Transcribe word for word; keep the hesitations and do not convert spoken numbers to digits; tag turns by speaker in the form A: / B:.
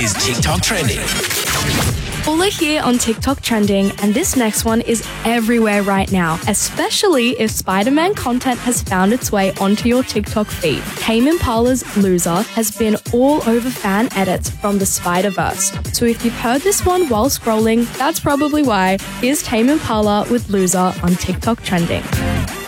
A: is TikTok Trending.
B: Paula here on TikTok Trending, and this next one is everywhere right now, especially if Spider-Man content has found its way onto your TikTok feed. Tame Impala's Loser has been all over fan edits from the Spider-Verse. So if you've heard this one while scrolling, that's probably why. Here's Tame Impala with Loser on TikTok Trending.